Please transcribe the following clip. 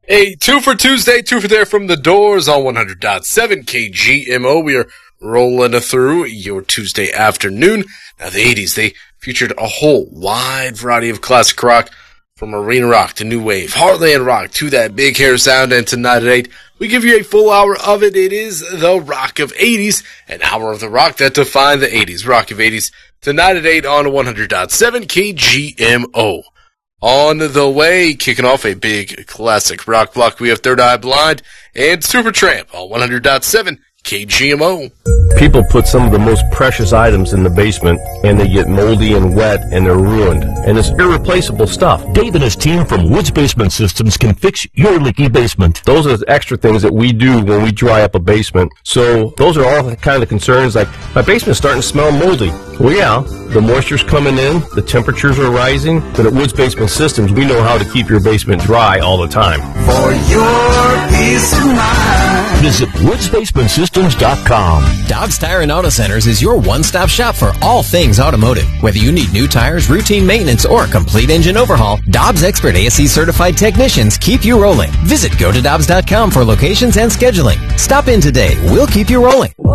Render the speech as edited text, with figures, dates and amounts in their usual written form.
A 2 for Tuesday, 2 for there from the Doors on 100.7 KGMO. We are rolling through your Tuesday afternoon. Now, the 80s, they featured a whole wide variety of classic rock, from arena rock to new wave, heartland rock to that big hair sound, and tonight at 8, we give you a full hour of it. It is the Rock of 80s, an hour of the rock that defined the 80s. Rock of 80s, tonight at 8 on 100.7 KGMO. On the way, kicking off a big classic rock block, we have Third Eye Blind and Supertramp on 100.7 KGMO. People put some of the most precious items in the basement, and they get moldy and wet, and they're ruined. And it's irreplaceable stuff. Dave and his team from Woods Basement Systems can fix your leaky basement. Those are the extra things that we do when we dry up a basement. So those are all kind of concerns, like, my basement's starting to smell moldy. Well, yeah, the moisture's coming in, the temperatures are rising, but at Woods Basement Systems, we know how to keep your basement dry all the time. For your peace of mind. Visit woodsbasementsystems.com. Dobbs Tire and Auto Centers is your one-stop shop for all things automotive. Whether you need new tires, routine maintenance, or a complete engine overhaul, Dobbs expert ASE certified technicians keep you rolling. Visit gotodobbs.com for locations and scheduling. Stop in today. We'll keep you rolling.